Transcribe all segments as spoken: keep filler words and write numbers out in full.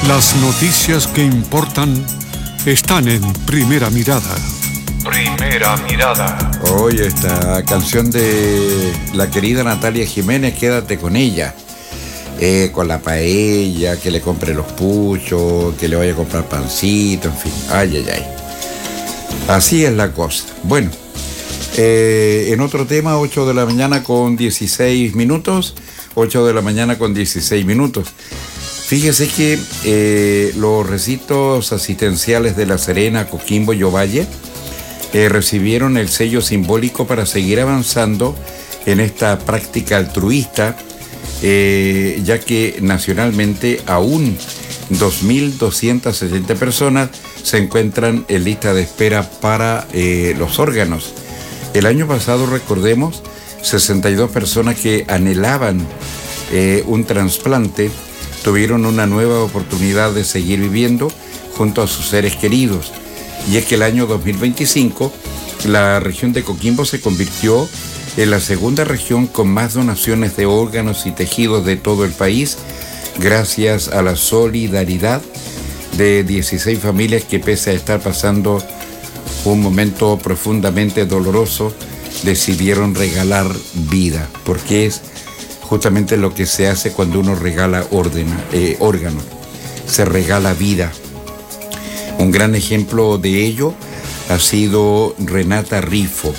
Las noticias que importan están en Primera Mirada. Primera Mirada. Hoy esta canción de la querida Natalia Jiménez, Quédate con ella. Eh, con la paella, que le compre los puchos, que le vaya a comprar pancito, en fin. Ay, ay, ay. Así es la cosa. Bueno, eh, en otro tema, ocho de la mañana con dieciséis minutos. ocho de la mañana con dieciséis minutos. Fíjese que eh, los recintos asistenciales de La Serena, Coquimbo y Ovalle eh, recibieron el sello simbólico para seguir avanzando en esta práctica altruista, eh, ya que nacionalmente aún dos mil doscientas sesenta personas se encuentran en lista de espera para eh, los órganos. El año pasado, recordemos, sesenta y dos personas que anhelaban eh, un trasplante tuvieron una nueva oportunidad de seguir viviendo junto a sus seres queridos. Y es que el año dos mil veinticinco, la región de Coquimbo se convirtió en la segunda región con más donaciones de órganos y tejidos de todo el país, gracias a la solidaridad de dieciséis familias que, pese a estar pasando un momento profundamente doloroso, decidieron regalar vida, porque es justamente lo que se hace cuando uno regala orden, eh, órganos, se regala vida. Un gran ejemplo de ello ha sido Renata Rifo.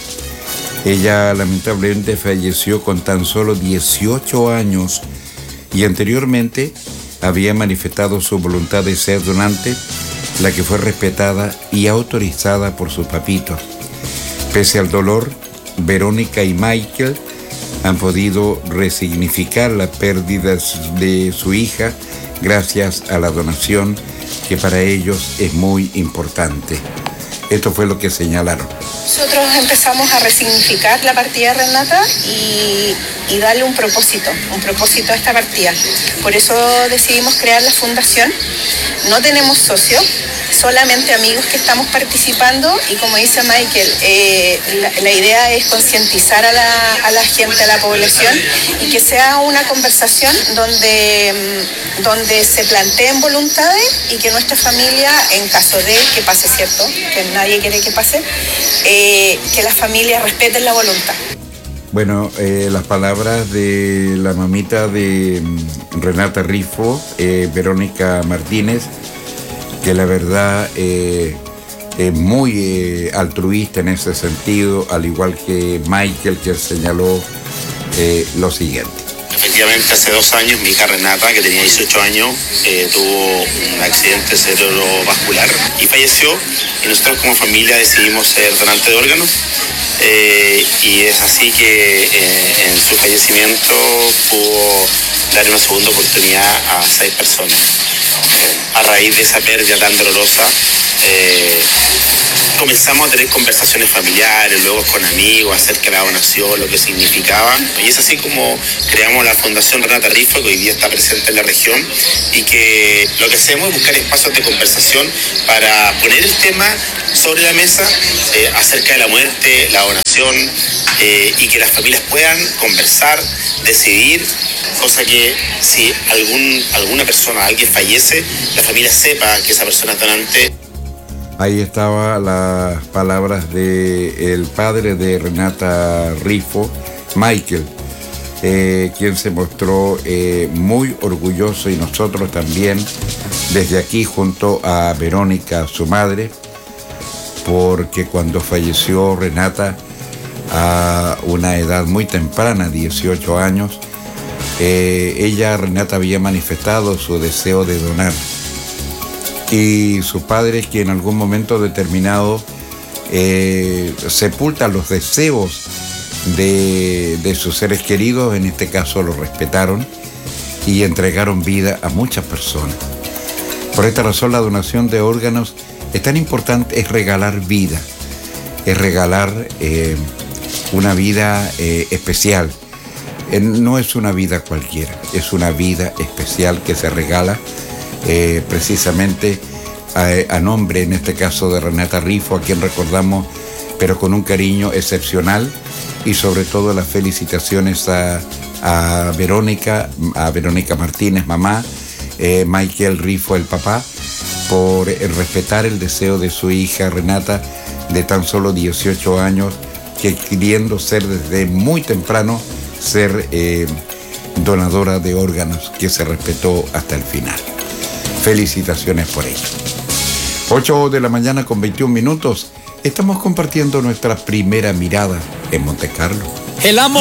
Ella lamentablemente falleció con tan solo dieciocho años y anteriormente había manifestado su voluntad de ser donante, la que fue respetada y autorizada por sus papitos. Pese al dolor, Verónica y Michael han podido resignificar la pérdida de su hija gracias a la donación, que para ellos es muy importante. Esto fue lo que señalaron. Nosotros empezamos a resignificar la partida de Renata y, y darle un propósito, un propósito a esta partida. Por eso decidimos crear la fundación. No tenemos socios, solamente amigos que estamos participando, y como dice Michael, eh, la, la idea es concientizar a la, a la gente, a la población, y que sea una conversación donde, donde se planteen voluntades y que nuestra familia, en caso de que pase, cierto, que nadie quiere que pase, eh, que las familias respeten la voluntad. Bueno, eh, las palabras de la mamita de Renata Rifo, eh, Verónica Martínez, que la verdad eh, es muy eh, altruista en ese sentido, al igual que Michael, que señaló eh, lo siguiente. Efectivamente, hace dos años mi hija Renata, que tenía dieciocho años, eh, tuvo un accidente cerebrovascular y falleció, y nosotros como familia decidimos ser donantes de órganos. Eh, y es así que eh, en su fallecimiento pudo dar una segunda oportunidad a seis personas. Eh, a raíz de esa pérdida tan dolorosa, eh, comenzamos a tener conversaciones familiares, luego con amigos acerca de la donación, lo que significaba. Y es así como creamos la Fundación Renata Rifo, que hoy día está presente en la región, y que lo que hacemos es buscar espacios de conversación para poner el tema sobre la mesa eh, acerca de la muerte, la donación, eh, y que las familias puedan conversar, decidir, cosa que si algún, alguna persona, alguien fallece, la familia sepa que esa persona es donante. Ahí estaban las palabras del padre de Renata Rifo, Michael, eh, quien se mostró eh, muy orgulloso, y nosotros también, desde aquí junto a Verónica, su madre, porque cuando falleció Renata a una edad muy temprana, dieciocho años, eh, ella, Renata, había manifestado su deseo de donar. Y sus padres, que en algún momento determinado eh, sepultan los deseos de, de sus seres queridos, en este caso lo respetaron y entregaron vida a muchas personas. Por esta razón, la donación de órganos es tan importante, es regalar vida, es regalar eh, una vida eh, especial. Eh, no es una vida cualquiera, es una vida especial que se regala Eh, precisamente a, a nombre, en este caso, de Renata Rifo, a quien recordamos, pero con un cariño excepcional, y sobre todo las felicitaciones a, a Verónica, a Verónica Martínez, mamá, eh, Michael Rifo, el papá, por eh, respetar el deseo de su hija Renata, de tan solo dieciocho años, que queriendo ser desde muy temprano, ser eh, donadora de órganos, que se respetó hasta el final. Felicitaciones por ello. ocho de la mañana con veintiún minutos. Estamos compartiendo nuestra primera mirada en Monte Carlo. El amor